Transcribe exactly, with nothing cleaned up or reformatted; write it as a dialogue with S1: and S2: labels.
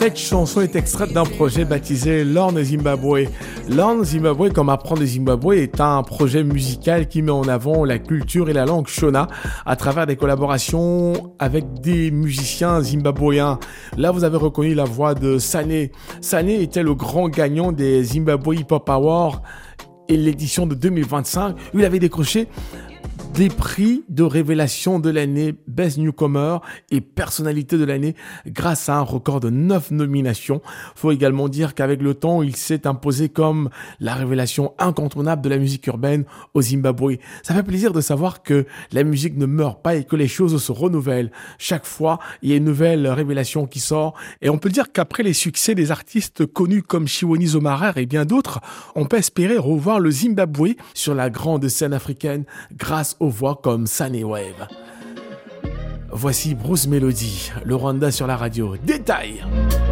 S1: Cette chanson est extraite d'un projet baptisé Lorne Zimbabwe. Lorne Zimbabwe, comme apprendre le Zimbabwe, est un projet musical qui met en avant la culture et la langue Shona à travers des collaborations avec des musiciens zimbabwéens. Là, vous avez reconnu la voix de Sané. Sané était le grand gagnant des Zimbabwe Hip Hop Awards et l'édition de deux mille vingt-cinq, où il avait décroché des prix de révélation de l'année, Best Newcomer et personnalité de l'année grâce à un record de neuf nominations. Faut également dire qu'avec le temps, il s'est imposé comme la révélation incontournable de la musique urbaine au Zimbabwe. Ça fait plaisir de savoir que la musique ne meurt pas et que les choses se renouvellent. Chaque fois, il y a une nouvelle révélation qui sort et on peut dire qu'après les succès des artistes connus comme Shiwoni Zomarer et bien d'autres, on peut espérer revoir le Zimbabwe sur la grande scène africaine grâce aux voix comme Sané Wave. Voici Bruce Melody, le Rwanda sur la radio. Détail!